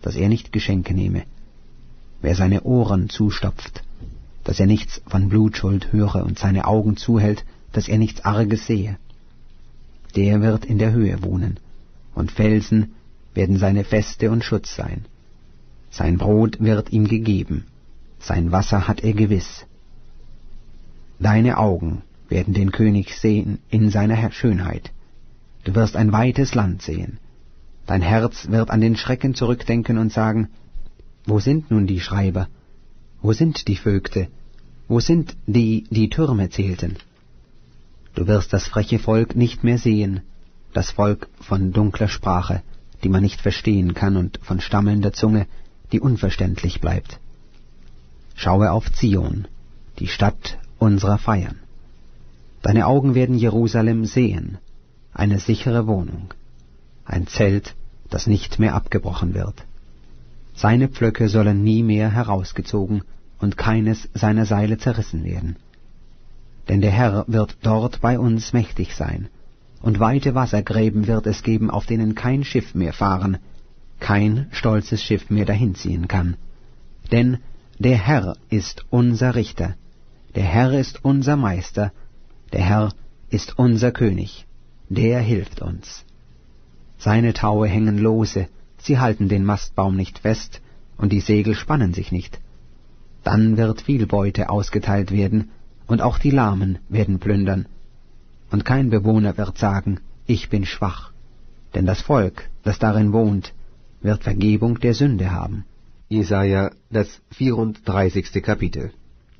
dass er nicht Geschenke nehme. Wer seine Ohren zustopft, dass er nichts von Blutschuld höre, und seine Augen zuhält, dass er nichts Arges sehe, der wird in der Höhe wohnen, und Felsen werden seine Feste und Schutz sein. Sein Brot wird ihm gegeben, sein Wasser hat er gewiss. Deine Augen werden den König sehen in seiner Schönheit. Du wirst ein weites Land sehen. Dein Herz wird an den Schrecken zurückdenken und sagen, wo sind nun die Schreiber? Wo sind die Vögte? Wo sind die, die Türme zählten? Du wirst das freche Volk nicht mehr sehen, das Volk von dunkler Sprache, die man nicht verstehen kann, und von stammelnder Zunge, die unverständlich bleibt. Schaue auf Zion, die Stadt unserer Feiern. Deine Augen werden Jerusalem sehen, eine sichere Wohnung, ein Zelt, das nicht mehr abgebrochen wird. Seine Pflöcke sollen nie mehr herausgezogen und keines seiner Seile zerrissen werden. Denn der Herr wird dort bei uns mächtig sein, und weite Wassergräben wird es geben, auf denen kein Schiff mehr fahren, kein stolzes Schiff mehr dahinziehen kann. Denn der Herr ist unser Richter, der Herr ist unser Meister, der Herr ist unser König, der hilft uns. Seine Taue hängen lose, sie halten den Mastbaum nicht fest, und die Segel spannen sich nicht. Dann wird viel Beute ausgeteilt werden, und auch die Lahmen werden plündern. Und kein Bewohner wird sagen, ich bin schwach, denn das Volk, das darin wohnt, wird Vergebung der Sünde haben. Jesaja, das 34. Kapitel.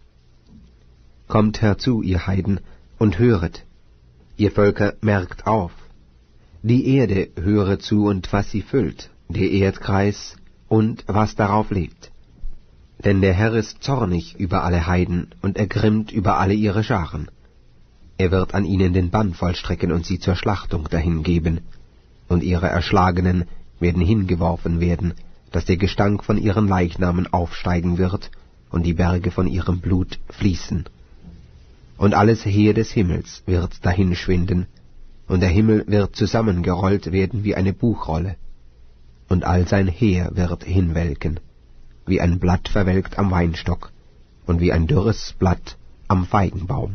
Kommt herzu, ihr Heiden, und höret, ihr Völker, merkt auf. Die Erde höre zu und was sie füllt, der Erdkreis und was darauf lebt. Denn der Herr ist zornig über alle Heiden und ergrimmt über alle ihre Scharen. Er wird an ihnen den Bann vollstrecken und sie zur Schlachtung dahingeben, und ihre Erschlagenen werden hingeworfen werden, dass der Gestank von ihren Leichnamen aufsteigen wird und die Berge von ihrem Blut fließen. Und alles Heer des Himmels wird dahinschwinden, und der Himmel wird zusammengerollt werden wie eine Buchrolle, und all sein Heer wird hinwelken, wie ein Blatt verwelkt am Weinstock und wie ein dürres Blatt am Feigenbaum.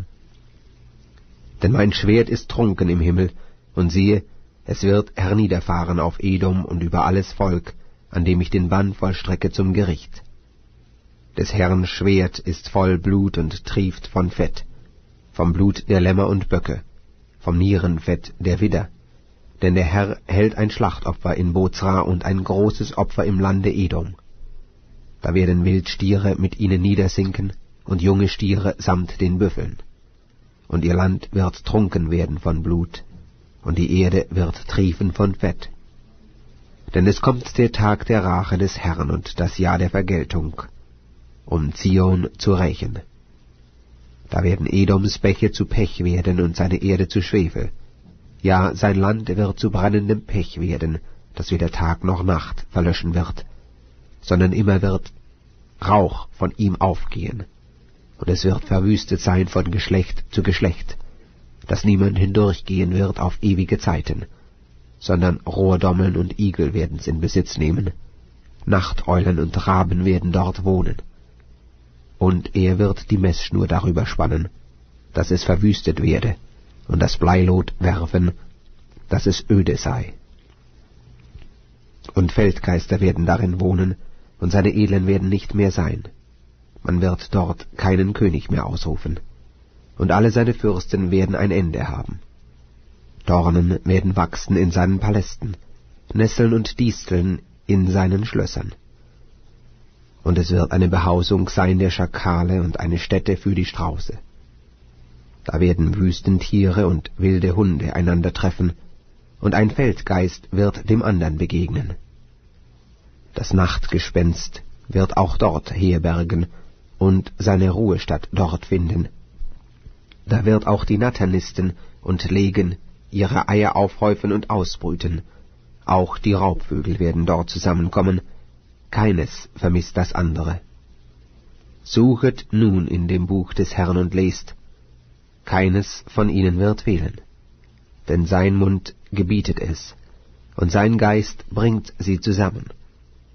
Denn mein Schwert ist trunken im Himmel, und siehe, es wird herniederfahren auf Edom und über alles Volk, an dem ich den Bann vollstrecke zum Gericht. Des Herrn Schwert ist voll Blut und trieft von Fett, vom Blut der Lämmer und Böcke, vom Nierenfett der Widder. Denn der Herr hält ein Schlachtopfer in Bozra und ein großes Opfer im Lande Edom. Da werden Wildstiere mit ihnen niedersinken und junge Stiere samt den Büffeln. Und ihr Land wird trunken werden von Blut, und die Erde wird triefen von Fett. Denn es kommt der Tag der Rache des Herrn und das Jahr der Vergeltung, um Zion zu rächen. Da werden Edoms Bäche zu Pech werden und seine Erde zu Schwefel. Ja, sein Land wird zu brennendem Pech werden, das weder Tag noch Nacht verlöschen wird, sondern immer wird Rauch von ihm aufgehen. Und es wird verwüstet sein von Geschlecht zu Geschlecht, dass niemand hindurchgehen wird auf ewige Zeiten, sondern Rohrdommeln und Igel werden's in Besitz nehmen, Nachteulen und Raben werden dort wohnen. Und er wird die Messschnur darüber spannen, dass es verwüstet werde, und das Bleilot werfen, dass es öde sei. Und Feldgeister werden darin wohnen, und seine Edlen werden nicht mehr sein. Man wird dort keinen König mehr ausrufen, und alle seine Fürsten werden ein Ende haben. Dornen werden wachsen in seinen Palästen, Nesseln und Disteln in seinen Schlössern. Und es wird eine Behausung sein der Schakale und eine Stätte für die Strauße. Da werden Wüstentiere und wilde Hunde einander treffen, und ein Feldgeist wird dem andern begegnen. Das Nachtgespenst wird auch dort herbergen und seine Ruhestatt dort finden. Da wird auch die Natternisten und Legen ihre Eier aufhäufen und ausbrüten. Auch die Raubvögel werden dort zusammenkommen. Keines vermisst das andere. Suchet nun in dem Buch des Herrn und lest. Keines von ihnen wird fehlen. Denn sein Mund gebietet es, und sein Geist bringt sie zusammen.